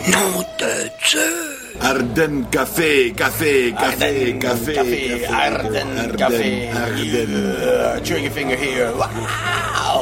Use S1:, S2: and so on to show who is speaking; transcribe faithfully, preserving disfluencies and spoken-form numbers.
S1: Nom de Dieu!
S2: Arden Café, café, café,
S1: Arden
S2: café,
S1: Café, Arden Café.
S2: Arden.
S1: Uh, trigger finger here. Wow!